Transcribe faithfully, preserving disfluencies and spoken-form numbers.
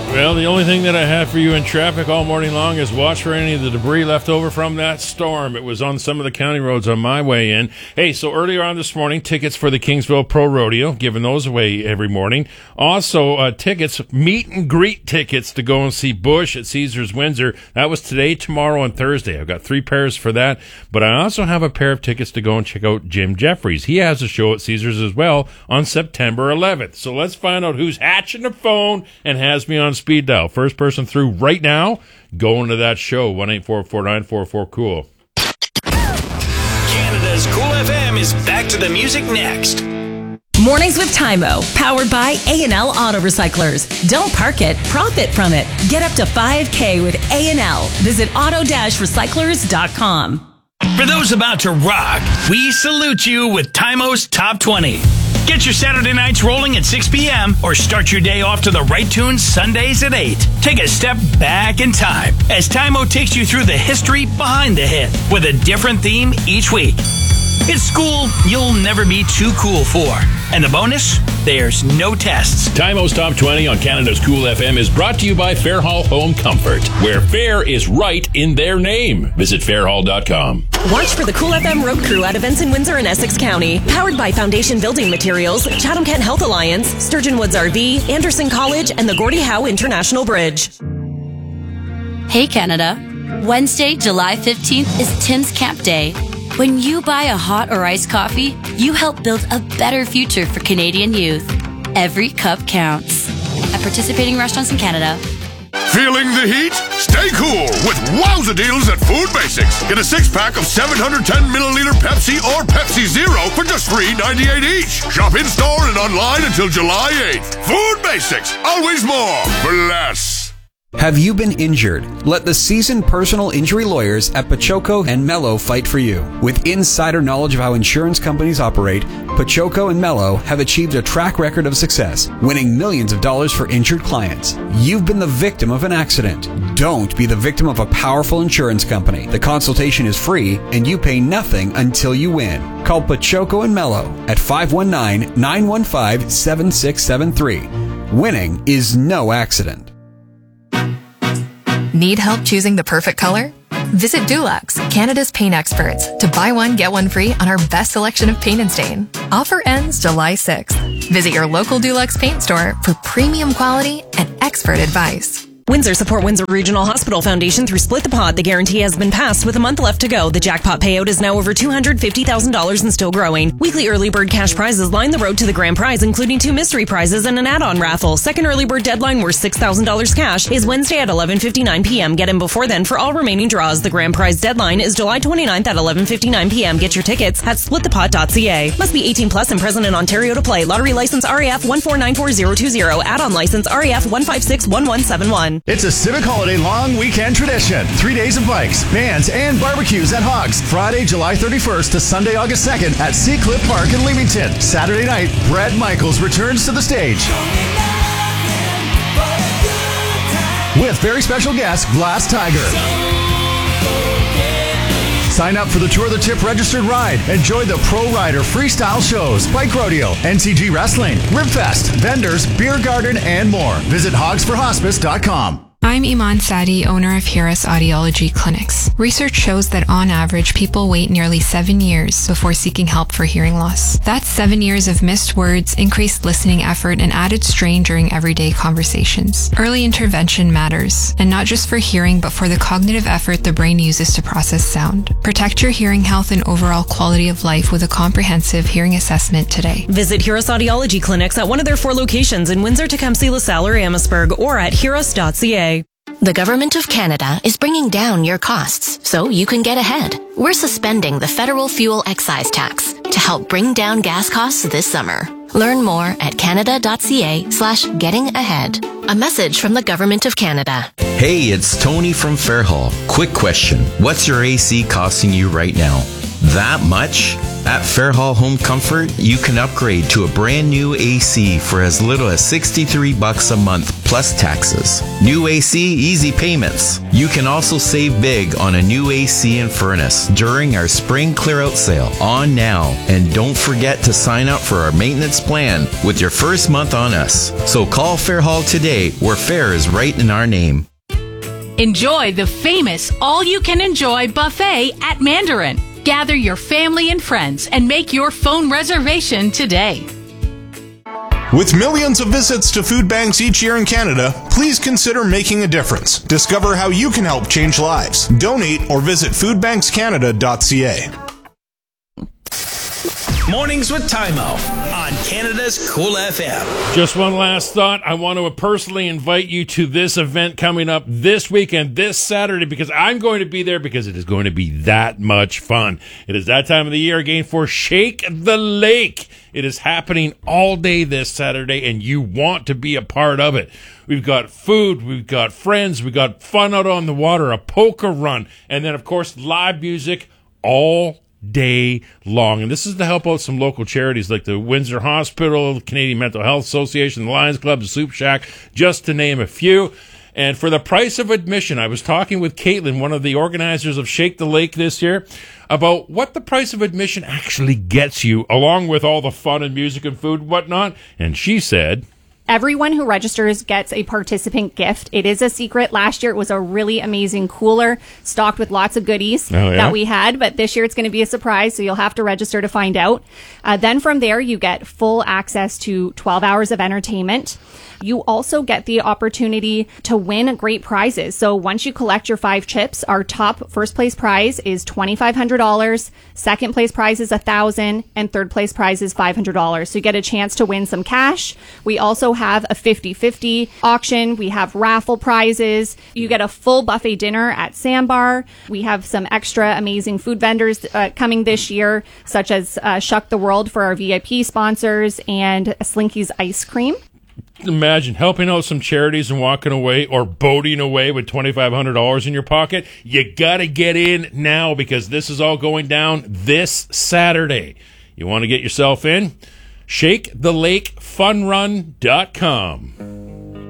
Well, the only thing that I have for you in traffic all morning long is watch for any of the debris left over from that storm. It was on some of the county roads on my way in. Hey, so earlier on this morning, tickets for the Kingsville Pro Rodeo, giving those away every morning. Also, uh, tickets, meet and greet tickets to go and see Bush at Caesars Windsor. That was today, tomorrow, and Thursday. I've got three pairs for that. But I also have a pair of tickets to go and check out Jim Jeffries. He has a show at Caesars as well on September eleventh. So let's find out who's hatching the phone and has me on speed dial. First person through right now, going to that show, one eight four four nine four four cool. Canada's Cool F M is back to the music next. Mornings with Tymo, powered by A and L Auto Recyclers. Don't park it, profit from it. Get up to five K with A and L. Visit auto dash recyclers dot com. For those about to rock, we salute you with Tymo's Top twenty. Get your Saturday nights rolling at six p.m. or start your day off to the right tunes Sundays at eight. Take a step back in time as Tymo takes you through the history behind the hit with a different theme each week. It's school you'll never be too cool for. And the bonus? There's no tests. Tymo's Top twenty on Canada's Cool F M is brought to you by Fairhall Home Comfort, where fair is right in their name. Visit fairhall dot com. Watch for the Cool F M Road Crew at events in Windsor and Essex County. Powered by Foundation Building Materials, Chatham Kent Health Alliance, Sturgeon Woods R V, Anderson College, and the Gordie Howe International Bridge. Hey Canada. Wednesday, July fifteenth is Tim's Camp Day. When you buy a hot or iced coffee, you help build a better future for Canadian youth. Every cup counts. At participating restaurants in Canada. Feeling the heat? Stay cool with wowza deals at Food Basics. Get a six-pack of seven hundred ten milliliter Pepsi or Pepsi Zero for just three ninety-eight each. Shop in-store and online until July eighth. Food Basics. Always more for less. Have you been injured? Let the seasoned personal injury lawyers at Pachoco and Mello fight for you. With insider knowledge of how insurance companies operate, Pachoco and Mello have achieved a track record of success, winning millions of dollars for injured clients. You've been the victim of an accident. Don't be the victim of a powerful insurance company. The consultation is free and you pay nothing until you win. Call Pachoco and Mello at five one nine, nine one five, seven six seven three. Winning is no accident. Need help choosing the perfect color? Visit Dulux, Canada's paint experts, to buy one, get one free on our best selection of paint and stain. Offer ends July sixth. Visit your local Dulux paint store for premium quality and expert advice. Windsor support Windsor Regional Hospital Foundation through Split the Pot. The guarantee has been passed with a month left to go. The jackpot payout is now over two hundred fifty thousand dollars and still growing. Weekly early bird cash prizes line the road to the grand prize, including two mystery prizes and an add-on raffle. Second early bird deadline worth six thousand dollars cash is Wednesday at eleven fifty-nine p.m. Get in before then for all remaining draws. The grand prize deadline is July twenty-ninth at eleven fifty-nine p.m. Get your tickets at split the pot dot c a. Must be eighteen plus and present in Ontario to play. Lottery license R A F one four nine four zero two zero. Add-on license R A F one five six one one seven one. It's a Civic Holiday long weekend tradition. Three days of bikes, bands, and barbecues at Hogs. Friday, July thirty-first to Sunday, August second at Seacliff Park in Leamington. Saturday night, Brad Michaels returns to the stage with very special guest, Glass Tiger. Sign up for the Tour the Tip registered ride. Enjoy the Pro Rider freestyle shows, bike rodeo, N C G wrestling, Ribfest, vendors, beer garden, and more. Visit hogs for hospice dot com. I'm Iman Sadi, owner of Hiras Audiology Clinics. Research shows that on average, people wait nearly seven years before seeking help for hearing loss. That's seven years of missed words, increased listening effort, and added strain during everyday conversations. Early intervention matters, and not just for hearing, but for the cognitive effort the brain uses to process sound. Protect your hearing health and overall quality of life with a comprehensive hearing assessment today. Visit Hiras Audiology Clinics at one of their four locations in Windsor, Tecumseh, LaSalle, or Amherstburg, or at hiras dot c a. The Government of Canada is bringing down your costs so you can get ahead. We're suspending the federal fuel excise tax to help bring down gas costs this summer. Learn more at canada dot c a slash getting ahead. A message from the Government of Canada. Hey, it's Tony from Fairhall. Quick question. What's your A C costing you right now? That much? At Fairhall Home Comfort, you can upgrade to a brand new A C for as little as sixty-three bucks a month plus taxes. New A C, easy payments. You can also save big on a new A C and furnace during our spring clear-out sale on now. And don't forget to sign up for our maintenance plan with your first month on us. So call Fairhall today, where fair is right in our name. Enjoy the famous all-you-can-enjoy buffet at Mandarin. Gather your family and friends and make your phone reservation today. With millions of visits to food banks each year in Canada, please consider making a difference. Discover how you can help change lives. Donate or visit food banks canada dot c a. Mornings with Tymo on Canada's Cool F M. Just one last thought. I want to personally invite you to this event coming up this weekend, this Saturday, because I'm going to be there because it is going to be that much fun. It is that time of the year again for Shake the Lake. It is happening all day this Saturday, and you want to be a part of it. We've got food, we've got friends, we've got fun out on the water, a poker run, and then, of course, live music all day long. And this is to help out some local charities like the Windsor Hospital, the Canadian Mental Health Association, the Lions Club, the Soup Shack, just to name a few. And for the price of admission, I was talking with Caitlin, one of the organizers of Shake the Lake this year, about what the price of admission actually gets you, along with all the fun and music and food and whatnot. And she said, everyone who registers gets a participant gift. It is a secret. Last year it was a really amazing cooler stocked with lots of goodies oh, yeah? that we had, but this year it's going to be a surprise, so you'll have to register to find out. Uh, then from there you get full access to twelve hours of entertainment. You also get the opportunity to win great prizes. So once you collect your five chips, our top first place prize is twenty-five hundred dollars, second place prize is one thousand dollars, and third place prize is five hundred dollars. So you get a chance to win some cash. We also have a fifty-fifty auction. We have raffle prizes. You get a full buffet dinner at Sandbar. We have some extra amazing food vendors uh, coming this year, such as uh, Shuck the World for our V I P sponsors and Slinky's Ice Cream. Imagine helping out some charities and walking away or boating away with twenty-five hundred dollars in your pocket. You got to get in now because this is all going down this Saturday. You want to get yourself in? shake the lake fun run dot com.